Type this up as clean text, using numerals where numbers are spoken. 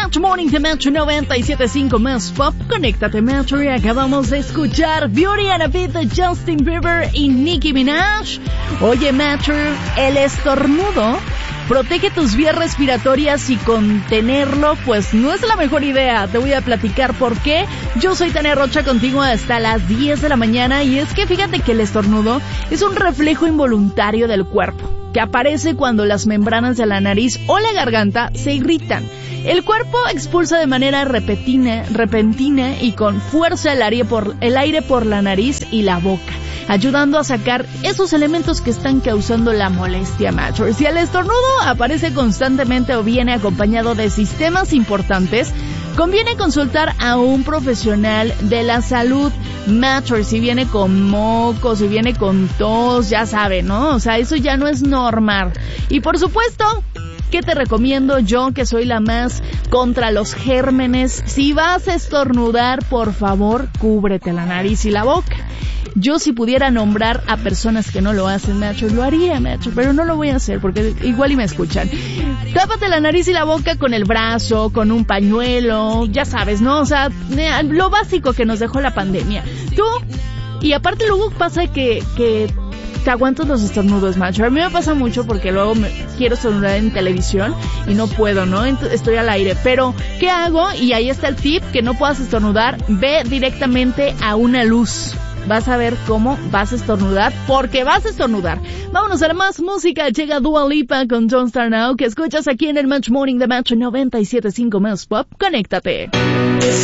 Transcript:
Match Morning de Match 97.5 más Pop. Conéctate, Match. Y acabamos de escuchar Beauty and a Beat de Justin Bieber y Nicki Minaj. Oye, Match, el estornudo protege tus vías respiratorias y contenerlo, pues no es la mejor idea. Te voy a platicar por qué. Yo soy Tania Rocha, contigo hasta las 10 de la mañana. Y es que fíjate que el estornudo es un reflejo involuntario del cuerpo, que aparece cuando las membranas de la nariz o la garganta se irritan. El cuerpo expulsa de manera repentina y con fuerza el aire por la nariz y la boca, ayudando a sacar esos elementos que están causando la molestia, Matchers. Si el estornudo aparece constantemente o viene acompañado de sistemas importantes, conviene consultar a un profesional de la salud, Matchers. Si viene con mocos, si viene con tos, ya sabe, ¿no? O sea, eso ya no es normal. Y por supuesto, ¿qué te recomiendo yo, que soy la más contra los gérmenes? Si vas a estornudar, por favor, cúbrete la nariz y la boca. Yo, si pudiera nombrar a personas que no lo hacen, Nacho, lo haría, Nacho, pero no lo voy a hacer porque igual y me escuchan. Tápate la nariz y la boca con el brazo, con un pañuelo, ya sabes, ¿no? O sea, lo básico que nos dejó la pandemia. Tú, y aparte luego pasa que te aguantas los estornudos, Macho. A mí me pasa mucho porque luego quiero estornudar en televisión y no puedo, ¿no? Estoy al aire. Pero, ¿qué hago? Y ahí está el tip, que no puedas estornudar. Ve directamente a una luz. Vas a ver cómo vas a estornudar, porque vas a estornudar. Vámonos a más música. Llega Dua Lipa con Don't Start Now, que escuchas aquí en el Match Morning de Match 97.5 más Pop. Conéctate.